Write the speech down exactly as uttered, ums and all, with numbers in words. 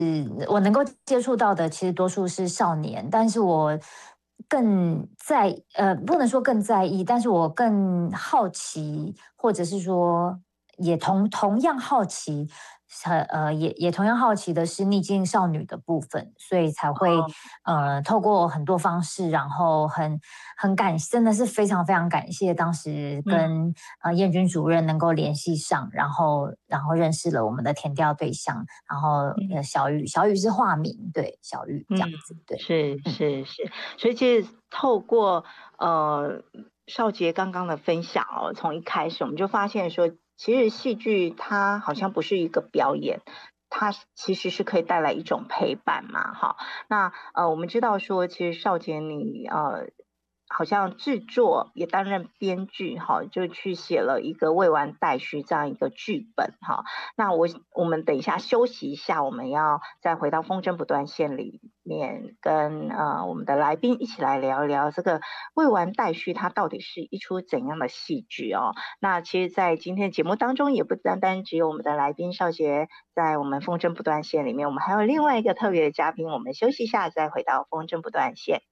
我能够接触到的其实多数是少年，但是我更在呃，不能说更在意，但是我更好奇，或者是说也同同样好奇，呃呃，也也同样好奇的是逆境少女的部分，所以才会呃透过很多方式，然后很很感，真的是非常非常感谢当时嗯跟呃燕君主任能够联系上，然后然后认识了我们的填调对象，然后嗯呃小雨小雨是化名，对小雨这嗯， 样子，对， 是嗯。 是是，所以其实透过呃少杰刚刚的分享哦，从一开始我们就发现说，其实戏剧它好像不是一个表演，它其实是可以带来一种陪伴嘛，哈。那呃，我们知道说，其实少杰你呃。好像制作也担任编剧哈，就去写了一个未完待续这样一个剧本哈。那我我们等一下休息一下，我们要再回到风筝不断线里面，跟呃我们的来宾一起来聊一聊这个未完待续，它到底是一出怎样的戏剧哦？那其实，在今天的节目当中，也不单单只有我们的来宾少杰在我们风筝不断线里面，我们还有另外一个特别的嘉宾。我们休息一下，再回到风筝不断线。